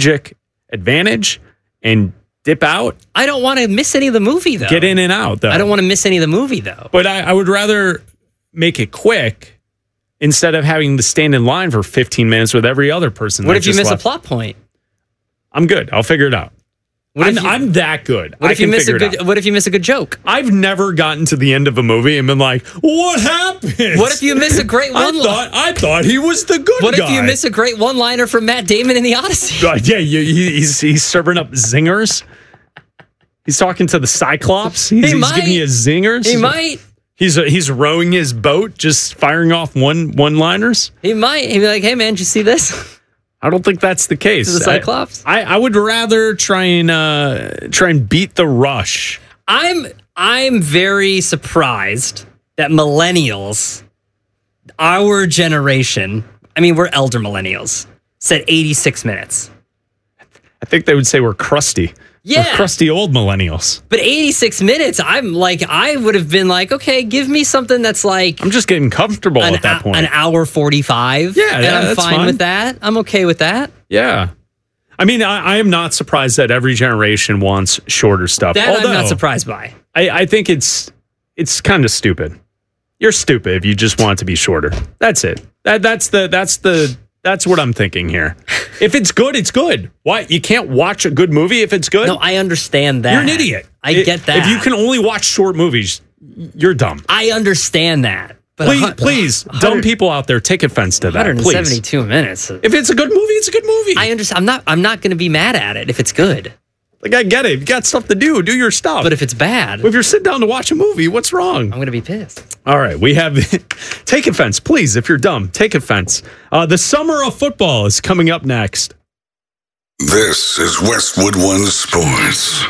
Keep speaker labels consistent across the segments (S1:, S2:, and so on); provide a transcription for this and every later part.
S1: strategic advantage and dip out.
S2: I don't want to miss any of the movie, though.
S1: Get in and out, though.
S2: I don't want to miss any of the movie, though.
S1: But I would rather make it quick instead of having to stand in line for 15 minutes with every other person.
S2: What if you miss a plot point?
S1: I'm good. I'll figure it out. I'm that good.
S2: What if you miss a good joke?
S1: I've never gotten to the end of a movie and been like, what happened?
S2: What if you miss a great one-liner?
S1: I thought he was the good guy.
S2: What if you miss a great one-liner from Matt Damon in The Odyssey?
S1: Yeah, he's serving up zingers. He's talking to the Cyclops. He's giving you zingers.
S2: He might.
S1: He's rowing his boat, just firing off one-liners.
S2: He might. He'd be like, hey, man, did you see this?
S1: I don't think that's the case.
S2: To the Cyclops?
S1: I would rather try and beat the rush.
S2: I'm very surprised that millennials, our generation, I mean, we're elder millennials, said 86 minutes.
S1: I think they would say we're crusty.
S2: Yeah.
S1: We're crusty old millennials.
S2: But 86 minutes, I would have been like, okay, give me something that's like...
S1: I'm just getting comfortable at that point.
S2: An hour 45.
S1: Yeah,
S2: and I'm
S1: that's
S2: fine with that. I'm okay with that.
S1: Yeah. I mean, I am not surprised that every generation wants shorter stuff.
S2: That I'm not surprised by.
S1: I think it's kind of stupid. You're stupid if you just want it to be shorter. That's it. That's what I'm thinking here. If it's good, it's good. Why? You can't watch a good movie if it's good?
S2: No, I understand that.
S1: You're an idiot.
S2: I get that.
S1: If you can only watch short movies, you're dumb.
S2: I understand that. But
S1: please, dumb people out there, take offense to that.
S2: 172 minutes.
S1: If it's a good movie, it's a good movie.
S2: I understand. I'm not going to be mad at it if it's good.
S1: Like, I get it. You got stuff to do. Do your stuff.
S2: But if it's bad...
S1: If you're sitting down to watch a movie, what's wrong?
S2: I'm going to be pissed.
S1: All right. We have... Take offense. Please, if you're dumb, take offense. The summer of football is coming up next.
S3: This is Westwood One Sports.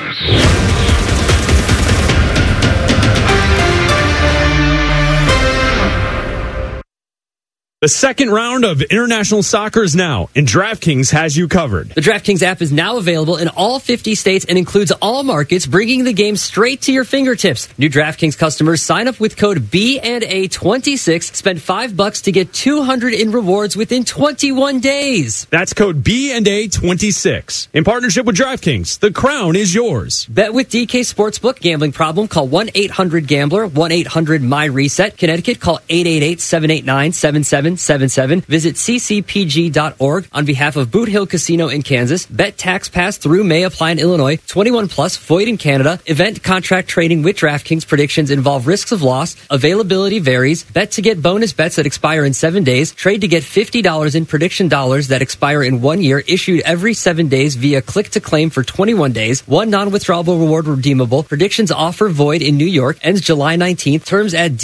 S1: The second round of international soccer is now, and DraftKings has you covered.
S2: The DraftKings app is now available in all 50 states and includes all markets, bringing the game straight to your fingertips. New DraftKings customers sign up with code BNA26, spend $5 to get $200 in rewards within 21 days.
S1: That's code BNA26. In partnership with DraftKings, the crown is yours.
S2: Bet with DK Sportsbook. Gambling problem? Call 1-800-GAMBLER, 1-800-MY-RESET. Connecticut, call 888-789-7777. Visit ccpg.org on behalf of Boot Hill Casino in Kansas. Bet tax pass through may apply in Illinois. 21 plus, void in Canada. Event contract trading with DraftKings. Predictions involve risks of loss. Availability varies. Bet to get bonus bets that expire in 7 days. Trade to get $50 in prediction dollars that expire in 1 year. Issued every 7 days via click to claim for 21 days. One non-withdrawable reward redeemable. Predictions offer void in New York. Ends July 19th. Terms at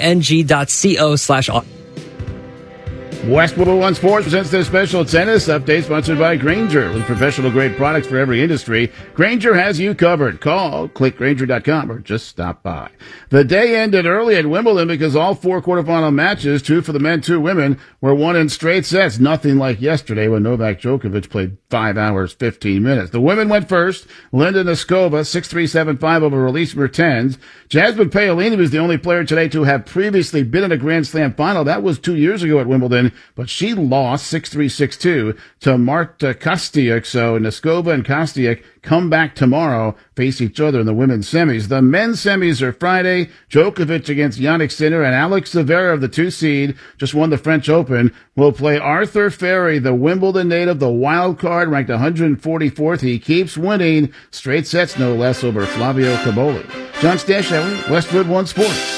S2: dkng.co/.
S4: Westwood One Sports presents their special tennis update sponsored by Grainger. With professional-grade products for every industry, Grainger has you covered. Call, click Grainger.com, or just stop by. The day ended early at Wimbledon because all 4 quarterfinal matches, 2 for the men, 2 women, were won in straight sets. Nothing like yesterday when Novak Djokovic played 5 hours, 15 minutes. The women went first. Linda Noskova, 6-3, 7-5 over Elise Mertens. Jasmine Paolini was the only player today to have previously been in a Grand Slam final. That was 2 years ago at Wimbledon. But she lost 6-3, 6-2 to Marta Kostyuk. So Noskova and Kostyuk come back tomorrow, face each other in the women's semis. The men's semis are Friday. Djokovic against Jannik Sinner, and Alex Zverev, the 2 seed, just won the French Open, will play Arthur Ferry, the Wimbledon native, the wild card, ranked 144th. He keeps winning. Straight sets, no less, over Flavio Caboli. John Stashower, Westwood One Sports.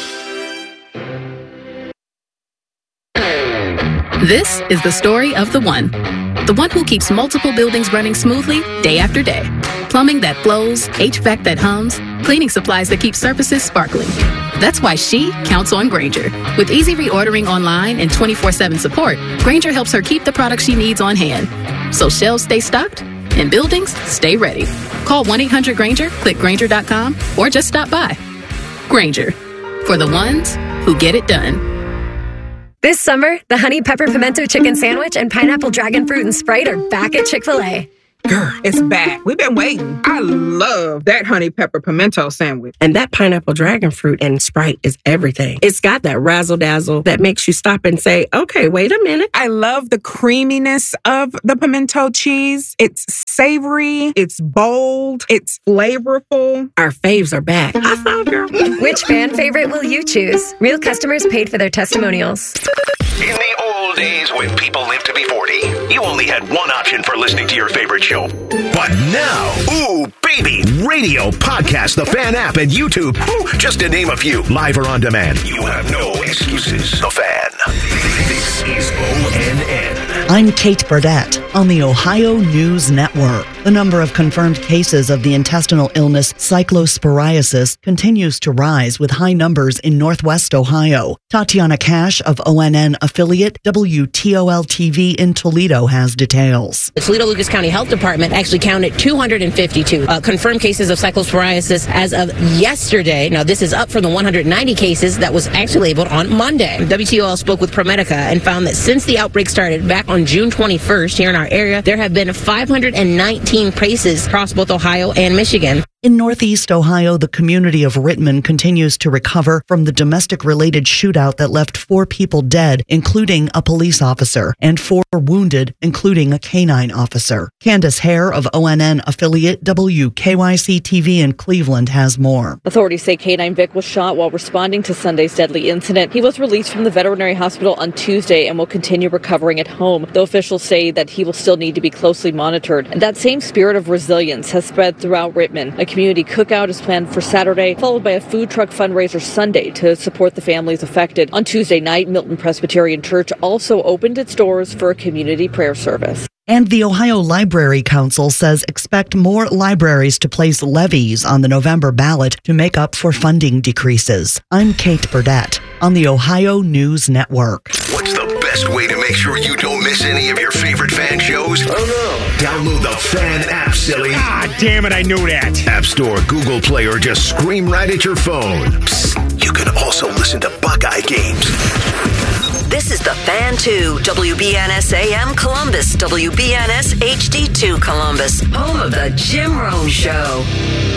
S5: This is the story of the one who keeps multiple buildings running smoothly day after day. Plumbing that flows, HVAC that hums, cleaning supplies that keep surfaces sparkling. That's why she counts on Grainger. With easy reordering online and 24/7 support, Grainger helps her keep the products she needs on hand, so shelves stay stocked and buildings stay ready. Call 1-800-GRAINGER, click Grainger.com, or just stop by. Grainger, for the ones who get it done.
S6: This summer, the Honey Pepper Pimento Chicken Sandwich and Pineapple Dragon Fruit and Sprite are back at Chick-fil-A. Girl, it's back. We've been waiting. I love that honey pepper pimento sandwich.
S7: And that pineapple dragon fruit and Sprite is everything. It's got that razzle dazzle that makes you stop and say, okay, wait a minute.
S6: I love the creaminess of the pimento cheese. It's savory, it's bold, it's flavorful.
S7: Our faves are back. I found girl.
S8: Which fan favorite will you choose? Real customers paid for their testimonials.
S9: In the old days when people lived to be 40, you only had one option for listening to your favorite show. But now, ooh, baby, radio, podcast, the Fan app, and YouTube, just to name a few, live or on demand. You have no excuses. The Fan. This is ONN.
S10: I'm Kate Burdett on the Ohio News Network. The number of confirmed cases of the intestinal illness cyclosporiasis continues to rise with high numbers in Northwest Ohio. Tatiana Cash of ONN affiliate WTOL-TV in Toledo has details.
S11: The Toledo-Lucas County Health Department actually counted 252 confirmed cases of cyclosporiasis as of yesterday. Now, this is up from the 190 cases that was actually labeled on Monday. WTOL spoke with ProMedica and found that since the outbreak started back on June 21st here in our area, there have been 519 cases across both Ohio and Michigan.
S10: In Northeast Ohio, the community of Rittman continues to recover from the domestic-related shootout that left 4 people dead, including a police officer, and 4 wounded, including a canine officer. Candace Hare of ONN affiliate WKYC-TV in Cleveland has more.
S12: Authorities say Canine Vic was shot while responding to Sunday's deadly incident. He was released from the veterinary hospital on Tuesday and will continue recovering at home, though officials say that he will still need to be closely monitored. And that same spirit of resilience has spread throughout Rittman. A community cookout is planned for Saturday, followed by a food truck fundraiser Sunday to support the families affected. On Tuesday night, Milton Presbyterian Church also opened its doors for a community prayer service.
S10: And the Ohio Library Council says expect more libraries to place levies on the November ballot to make up for funding decreases. I'm Kate Burdett on the Ohio News Network.
S9: What's the best way to make sure you don't miss any of your favorite fan shows? Oh no. Download the Fan app, silly.
S13: Ah, damn it, I knew that.
S9: App Store, Google Play, or just scream right at your phone. Psst, you can also listen to Buckeye games.
S14: This is the Fan 2, WBNS AM Columbus, WBNS HD2 Columbus, home of the Jim Rome Show.